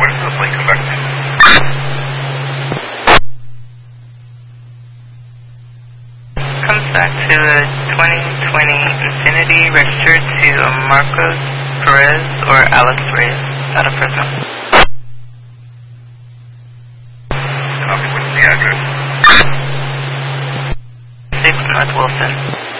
to the plane, come back to me. Comes back to a 2020 Infinity registered to Marcos Perez or Alex Reyes out of Fresno. Copy, what's the address? 6 North Wilson.